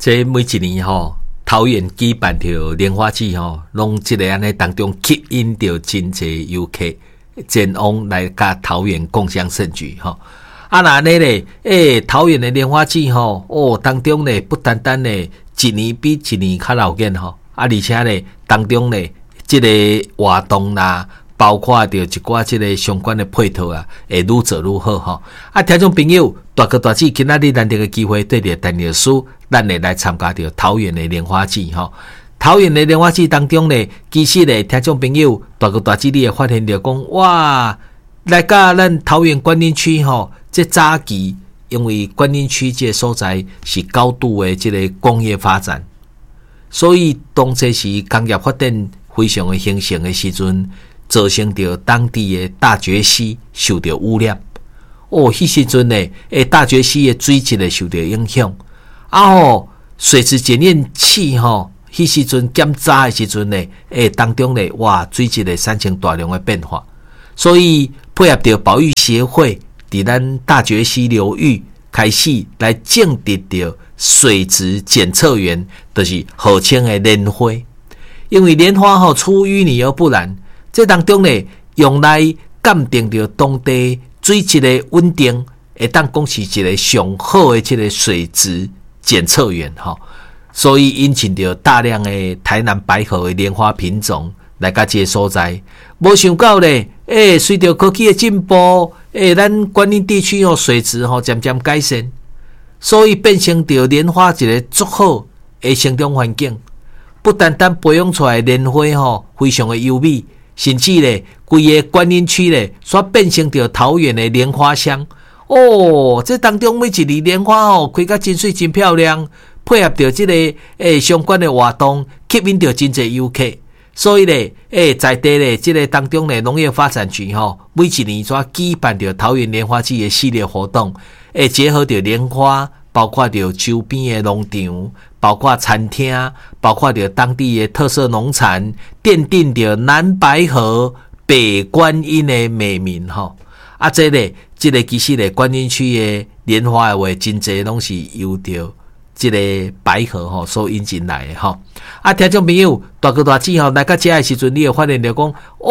这每一年桃园举办着莲花季拢即个安尼当中吸引着真侪游客前往来甲桃园共享盛举啊，那呢咧，桃园的莲花季当中咧不单单咧一年比一年较闹热而且咧当中咧即个活动啦，包括着一寡即个相关的配套会愈做愈好啊，听众朋友，大哥大姐，今仔日难得的机会对着陈律师，咱会来参加着桃园的莲花季桃园的莲花季当中咧，其实咧，听众朋友，大哥大姐，你会发现着讲，哇，来甲咱桃园观音区这早期，因为观音区这个所在是高度的这个工业发展，所以当这是工业发展非常的兴盛的时阵，造成着当地的大决溪受到污染。迄时阵呢，大决溪的水质受到影响水质检验器迄时阵检查的时阵呢，当中呢，哇，水质产生大量的变化，所以配合着保育协会伫咱大决溪流域开始来建立着水质检测员，就是号称的莲花。因为莲花出淤泥而不染，这当中呢，用来鉴定着当地水质的稳定，会当讲是一个上好的这个水质检测员所以引进着大量的台南白河的莲花品种来到这个所在。没想到呢，随着科技的进步，咱观音地区水质渐渐改善，所以变成着莲花一个足好的生长环境。不单单培养出来的莲花非常的优美，甚至呢，规个观音区呢，所变成着桃园的莲花乡。这当中每一粒莲花开甲真水真漂亮，配合着这个相关的活动，吸引着真侪游客。所以呢，在地呢，这个当中呢，农业发展局每一年所举办着桃园莲花季的系列活动，结合着莲花，包括着周边的农场，包括餐厅，包括着当地的特色农产，奠定着南白河北观音的美名这呢，这个其实呢，观音区的莲花的话，真侪拢是由着这个白河所引进来的听众朋友，大哥大姐来到这的时阵，你会发现着讲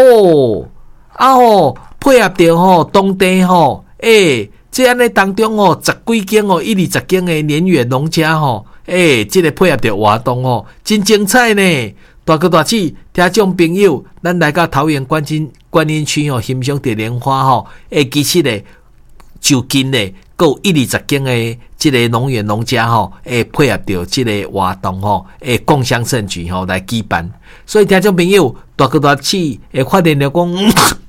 配合着当地这安尼当中10几间120间的年园农家这个配合着活动真精彩呢。大哥大姐，听众朋友，咱来到桃园观音区欣赏着莲花其实呢，就近呢，有120间的这个农园农家配合着这个活动共享盛举来举办。所以听众朋友，大哥大姐会发现着讲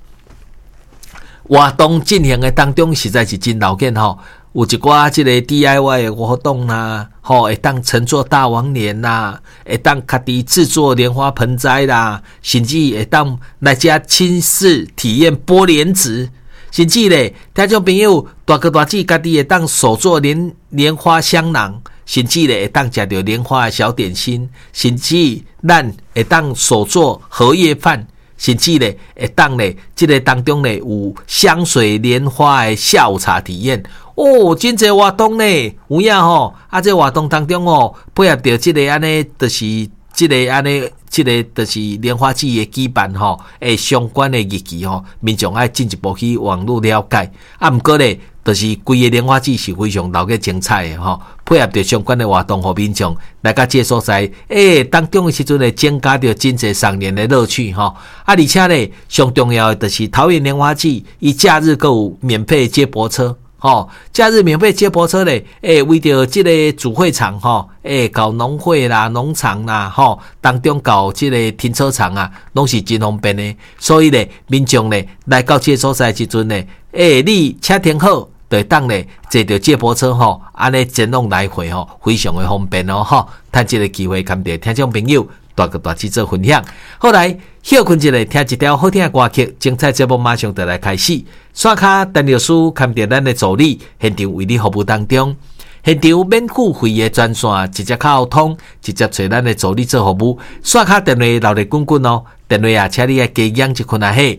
活动进行的当中实在是真闹热有一寡这个 DIY 的活动啦会当乘坐大王莲啦，会当家己制作莲花盆栽啦，甚至会当来家亲自体验剥莲子，甚至咧听众朋友大哥大姐家己会当手做莲花香囊，甚至咧会当食到莲花的小点心，甚至咱会当手做荷叶饭，甚至咧会当咧这个当中咧有香水莲花的下午茶体验真侪活动呢有影这活动当中配合着这个安尼就是这个安尼这个就是莲花季的举办相关的日期民众爱进一步去网络了解不过咧就是规个莲花季是非常闹热精彩的配合着相关的活动互民众来到这所在当中的时阵呢增加着真侪赏莲的乐趣而且咧上重要的就是桃园莲花季伊假日还有免费接驳车假日免费接驳车咧，为着这个主会场搞农会啦、农场啦，当中搞这个停车场拢是真方便的。所以咧，民众咧来到这所在时阵咧，你车停好，就当咧坐着接驳车安尼前往来回非常的方便趁这个机会，跟着听众朋友大哥大姐做分享。后来休困一下，听一条好听的歌曲，精彩节目马上就来开始。刷卡陈律师看着咱的助理，现场为你服务当中，现场免付费的专线，直接靠通，直接找咱的助理做服务。刷卡电话留咧滚滚电话请你加养一困嘿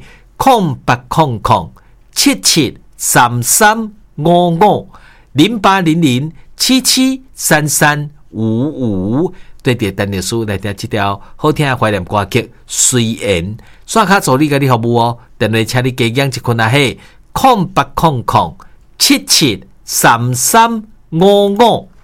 ，08007733550800773355 55，对着陈律师来听这条好听的怀念歌曲。虽然刷卡助你甲你服务哦，电话请你加减一困啊嘿，0800773355。